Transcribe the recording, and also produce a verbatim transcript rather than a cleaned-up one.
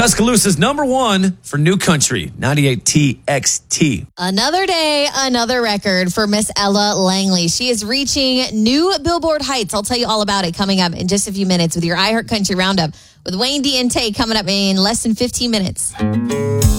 Tuscaloosa's number one for New Country, ninety-eight T X T. Another day, another record for Miss Ella Langley. She is reaching new Billboard heights. I'll tell you all about it coming up in just a few minutes with your iHeart Country Roundup with Wayne D and Tay coming up in less than fifteen minutes.